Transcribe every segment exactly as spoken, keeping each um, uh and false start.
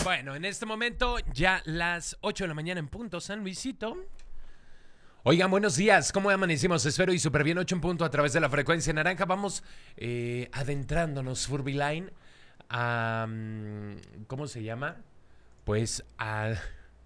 Bueno, en este momento ya las ocho de la mañana en punto, San Luisito. Oigan, buenos días, ¿cómo amanecimos? Espero y súper bien, ocho en punto a través de la frecuencia naranja. Vamos eh, adentrándonos, Furbyline, a... ¿Cómo se llama? Pues al...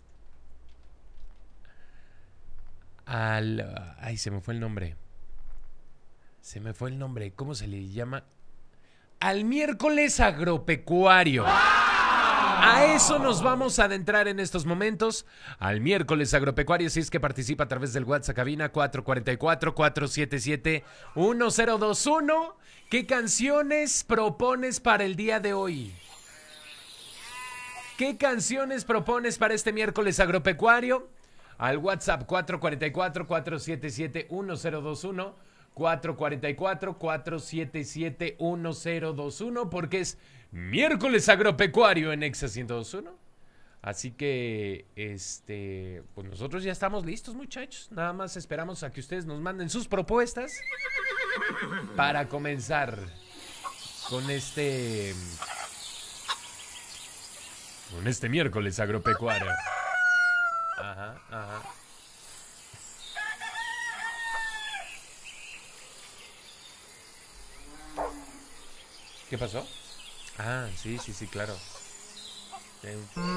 Al... Ay, se me fue el nombre. Se me fue el nombre. ¿Cómo se le llama? Al miércoles agropecuario. A eso nos vamos a adentrar en estos momentos, al miércoles agropecuario, si es que participa a través del WhatsApp cabina cuatro cuatro cuatro, cuatro siete siete, uno cero dos uno. ¿Qué canciones propones para el día de hoy? ¿Qué canciones propones para este miércoles agropecuario? Al WhatsApp cuatro cuatro cuatro, cuatro siete siete, uno cero dos uno. cuatro cuatro cuatro, cuatro siete siete, uno cero dos uno, porque es miércoles agropecuario en Exa ciento dos punto uno. Así que, este, pues nosotros ya estamos listos, muchachos. Nada más esperamos a que ustedes nos manden sus propuestas para comenzar con este, con este miércoles agropecuario. Ajá, ajá. ¿Qué pasó? Ah, sí, sí, sí, claro. Sí.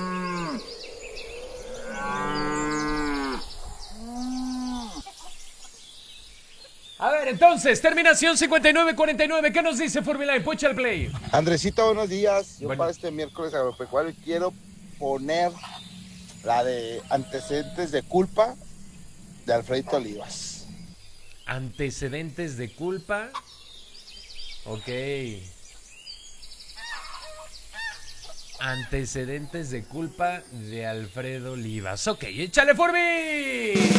A ver, entonces, terminación cincuenta y nueve cuarenta y nueve. ¿Qué nos dice Furbyline? Pucha el play. Andresito, buenos días. Yo Bueno. para este miércoles agropecuario quiero poner la de Antecedentes de Culpa de Alfredito Olivas. Antecedentes de culpa. Ok. Antecedentes de culpa de Alfredo Olivas. Ok, échale, Furby.